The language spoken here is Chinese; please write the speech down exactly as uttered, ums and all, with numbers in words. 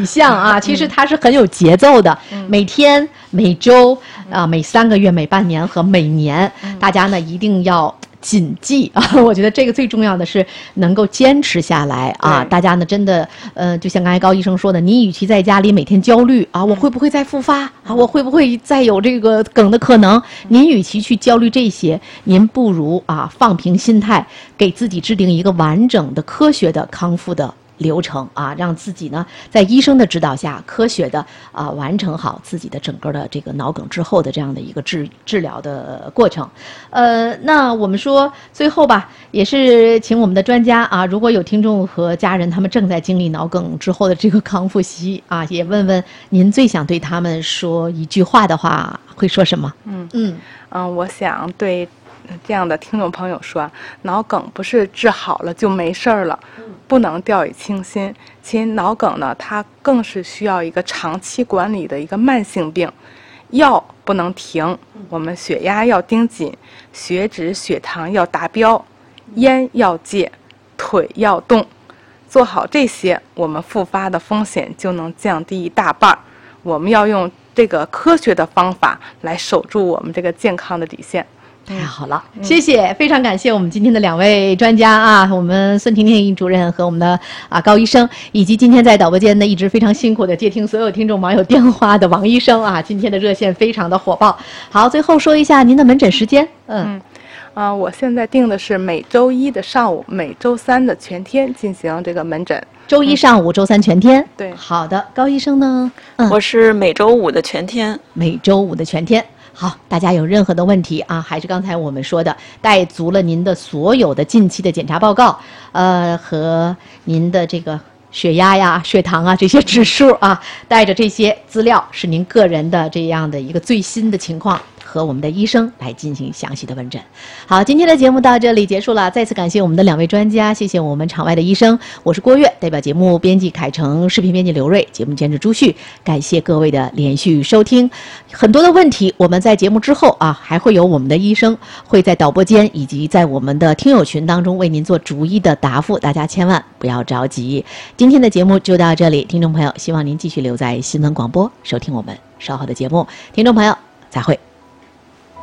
几项啊，其实它是很有节奏的， 嗯、 每天、每周啊、每三个月、每半年和每年， 嗯、 大家呢一定要谨记啊！我觉得这个最重要的是能够坚持下来啊！大家呢真的，呃，就像刚才高医生说的，你与其在家里每天焦虑啊，我会不会再复发啊，我会不会再有这个梗的可能？您与其去焦虑这些，您不如啊放平心态，给自己制定一个完整的、科学的康复的流程啊，让自己呢在医生的指导下，科学的啊完成好自己的整个的这个脑梗之后的这样的一个治治疗的过程。呃，那我们说最后吧，也是请我们的专家啊，如果有听众和家人他们正在经历脑梗之后的这个康复期啊，也问问您最想对他们说一句话的话，会说什么？ 嗯嗯嗯，我想对这样的听众朋友说，脑梗不是治好了就没事儿了，不能掉以轻心。其实脑梗呢，它更是需要一个长期管理的一个慢性病，药不能停，我们血压要盯紧，血脂、血糖要达标，烟要戒，腿要动，做好这些，我们复发的风险就能降低一大半。我们要用这个科学的方法来守住我们这个健康的底线。 太好了，嗯、谢谢，非常感谢我们今天的两位专家啊，我们孙婷婷主任和我们的啊高医生，以及今天在导播间呢一直非常辛苦的接听所有听众网友电话的王医生啊，今天的热线非常的火爆。好，最后说一下您的门诊时间。嗯嗯，啊、呃，我现在定的是每周一的上午，每周三的全天进行这个门诊。 周一上午，嗯、周三全天。 对， 好的，高医生呢？ 嗯，我是每周五的全天。 每周五的全天。好，大家有任何的问题啊，还是刚才我们说的，带足了您的所有的近期的检查报告，呃，和您的这个血压呀、血糖啊这些指数啊，带着这些资料，是您个人的这样的一个最新的情况，和我们的医生来进行详细的问诊。好，今天的节目到这里结束了，再次感谢我们的两位专家，谢谢我们场外的医生，我是郭月，代表节目编辑凯成，视频编辑刘瑞，节目监制朱旭，感谢各位的连续收听。很多的问题我们在节目之后啊，还会有我们的医生会在导播间以及在我们的听友群当中为您做逐一的答复，大家千万不要着急。今天的节目就到这里，听众朋友，希望您继续留在新闻广播收听我们稍后的节目，听众朋友再会。